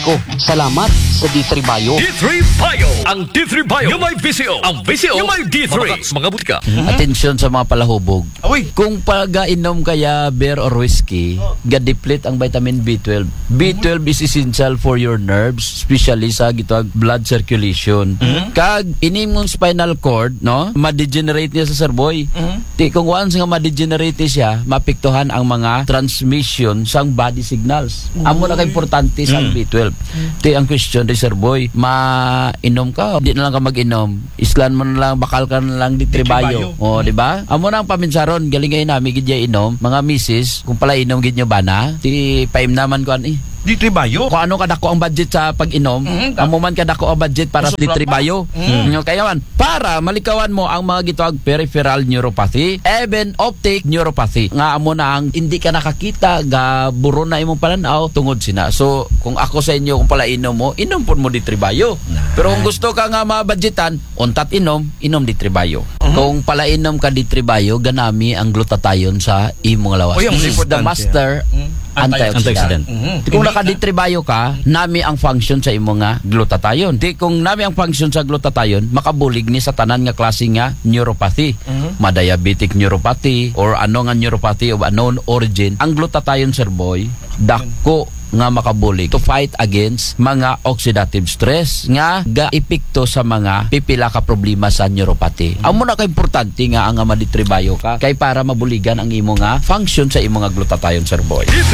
Ko, salamat sa D3 Bio. D3 Bio. Ang D3 Bio yung may VCO. Ang VCO yung may D3. Mga butika. Atensyon sa mga palahubog. Awi. Kung pag-inom kaya beer or whiskey, ga-deplete ang vitamin B12. B12 is essential for your nerves, especially sa gitawag blood circulation. Kag inim mong spinal cord, no? Ma-degenerate niya sa serboy. Ti kung once nga ma-degenerate siya, mapiktuhan ang mga transmission sang body signals. Amo na ka-importante sa B12. Ti ang question di serboy, mainom ka, di na lang ka mag-inom. Islan mo na lang, bakal ka na lang di tribayo. O, di ba? Amo na ang paminsaron, galing ngayon namin gidya inom, mga misis, kung pala inom gid nyo ba na, ti paim naman ko D3 Bio. kung ano kadako ang budget sa pag-inom, amo man kadako ang budget para sa D3 Bio. Kaya man, para malikawan mo ang mga gitawag peripheral neuropathy, even optic neuropathy. Nga amo na ang hindi ka nakakita, ga buro na imong pananaw tungod sina. So, kung ako sa inyo, kung pala inom mo, inom po mo D3 Bio. Pero kung gusto ka nga mabudgetan, untat inom D3 Bio. Kung pala inom ka D3 Bio, ganami ang glutathione sa imong lawas. Ang This is the importante. master antioxidant. Kung naka-D3 ka, nami ang function sa imo nga glutathione. Kung nami ang function sa glutathione, makabulig ni sa tanan nga klase nga neuropathy. Ma-diabetic neuropathy or ano nga neuropathy of unknown origin. Ang glutathione, sir boy, dako nga makabulig to fight against mga oxidative stress nga ga-epekto sa mga pipila ka problema sa neuropathy. Amo na ka importante nga ang D3 Bio ka kay para mabuligan ang imo nga function sa imo nga glutathione, sir boy.